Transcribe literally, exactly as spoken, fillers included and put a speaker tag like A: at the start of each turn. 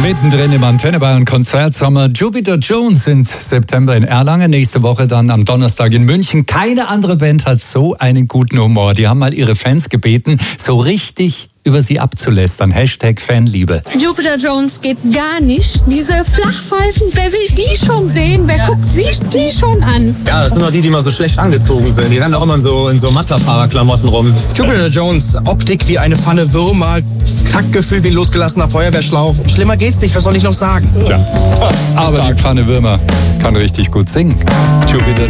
A: Mittendrin im Antenne Bayern Konzertsommer. Jupiter Jones sind September in Erlangen, nächste Woche dann am Donnerstag in München. Keine andere Band hat so einen guten Humor. Die haben mal ihre Fans gebeten, so richtig über sie abzulästern. Hashtag Fanliebe.
B: Jupiter Jones geht gar nicht. Diese Flachpfeifen, wer will die schon sehen? Wer guckt sich die schon an?
C: Ja, das sind doch die, die immer so schlecht angezogen sind. Die rennen auch immer in so, in so Matterfahrerklamotten rum.
D: Jupiter Jones, Optik wie eine Pfanne Würmer, Taktgefühl wie ein losgelassener Feuerwehrschlauch. Schlimmer geht's nicht, was soll ich noch sagen?
A: Tja, aber die Pfanne Würmer kann richtig gut singen. Jupiter